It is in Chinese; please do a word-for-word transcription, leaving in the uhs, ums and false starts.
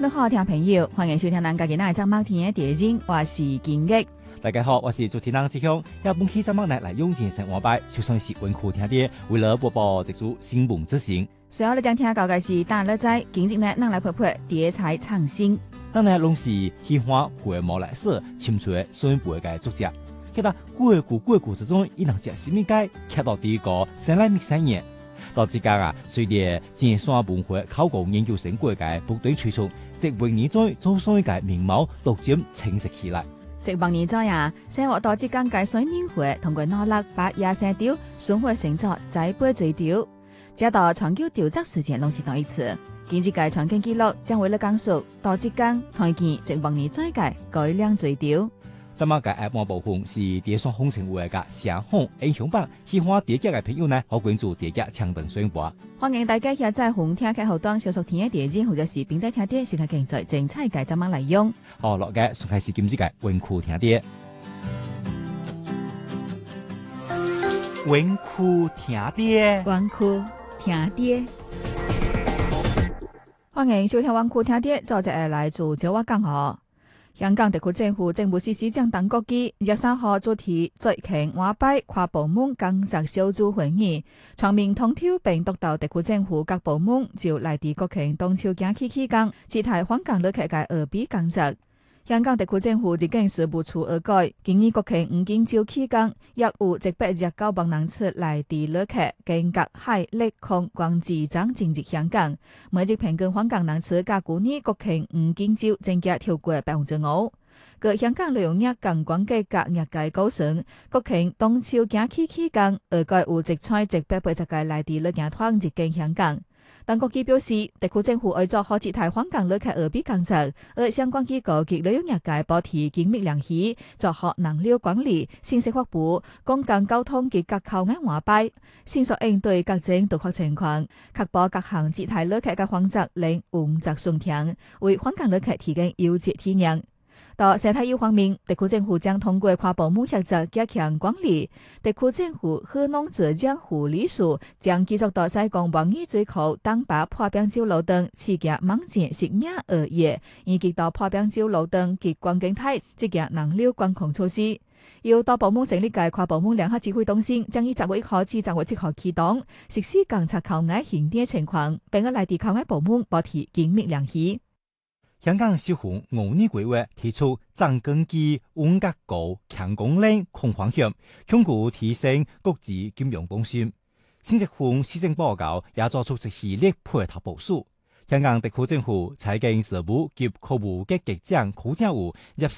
你好，聽朋友，歡迎收聽咱家己那一張麥田嘅電影，我是金玉。 大家好，我是主持人志雄。要本期節目呢來用精神活擺，就算是溫酷聽啲，為了播報這組新聞之行。 隨後你將聽到嘅是大樂仔，今日呢，咱來拍拍題材創新。 咱呢攏是喜歡陪莫來斯簽出嘅宣布嘅作者，佢哋過古過古之中，伊能只係咩解？看到第一個生來未三年，到之間啊，隨着尖山文化考古研究成果嘅不斷推出，即為你在做上一個面貌逐漸清晰起來。 即望年在啊，生活到之間嘅水年會通過努力把野生雕選回成作栽培水雕，直到長久調查時間攏是同一次。今次嘅創建記錄將為了講述到之間推薦即望年在嘅改良水雕。 咁啊，嘅一部分是電商工程會嘅聲紅英雄榜，喜歡電劇嘅朋友呢，可關注電劇強登宣播。 歡迎大家下載紅聽劇後端小熟聽嘅電影，或者是並帶聽啲，收睇競賽精彩嘅節目內容。 好，落嘅從開始今次嘅溫酷聽啲，溫酷聽啲， 溫酷聽啲。歡迎收聽溫酷聽啲，作者係來自趙華江河。香港特區政府政務司司長陳國基廿三號主持最近華拜跨部門工作小組會議，全面通挑並督導特區政府各部門就內地國慶中秋假期期間節台訪港旅客嘅二比工作。香港特區政府入境事務處二改，今年國慶五金周期間，約有一百廿九萬人次內地旅客經各海陸空關機站進入香港，每日平均訪港人次較去年國慶五金周增加超過百分之五。各香港旅遊業監管局各業界高層，國慶中秋假期期間，二改有直採一百八十個內地旅行團入境香港。陳國基表示，特區政府為做好節台訪港旅客二比工作，而相關機構及旅遊業界保持緊密聯繫，做好人流管理、信息發布、公共交通及各口岸瓦擺，迅速應對各種突發情況，確保各項節台旅客嘅訪客能穩紮順暢，為訪港旅客提供優質體驗。到生態優方面，特區政府將通過跨部門合作加強管理。特區政府河農浙江護理署將繼續到西貢網魚水庫東巴破冰洲路等刺激猛禽食命行業，以及到破冰洲路等及觀景台積極人流管控措施。由多部門成立嘅跨部門聯合指揮中心將於十月一號至十月七號啟動，實施監察口岸行電情況，並喺內地口岸部門保持緊密聯繫。 香港小紅五年規劃提出增根基穩格高強功能控方向，鞏固提升國際金融中心。新一份施政報告也作出一系列配套部署。香港特區政府財經事務及庫務局局長許正宇入